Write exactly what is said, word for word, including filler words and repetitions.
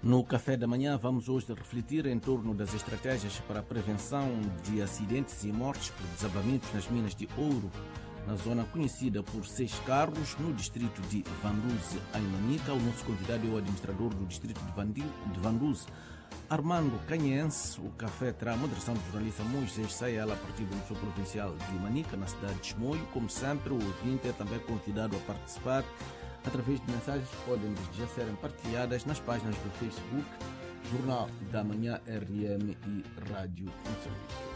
No café da manhã vamos hoje refletir em torno das estratégias para a prevenção de acidentes e mortes por desabamentos nas minas de ouro, na zona conhecida por Seis Carros, no distrito de Vanduze, em Manica. O nosso convidado é o administrador do distrito de Vanduze, Armando Canhense. O café terá a moderação do jornalista Moisés Sayala, a partir do Museu Provincial de Manica, na cidade de Chimoio. Como sempre, o ouvinte é também convidado a participar através de mensagens que podem já serem partilhadas nas páginas do Facebook, Jornal da Manhã R M e Rádio Moçambique.